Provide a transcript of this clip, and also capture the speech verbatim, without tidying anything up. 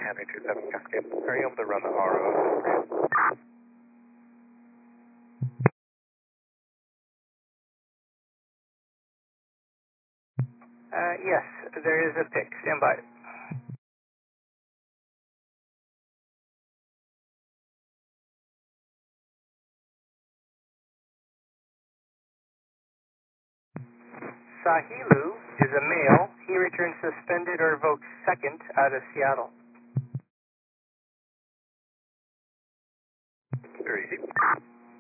Henry two seven Cascade. Are you able to run the R O? Uh, yes, there is a pick. Stand by. Sahilu is a male. He returned suspended or revoked second out of Seattle.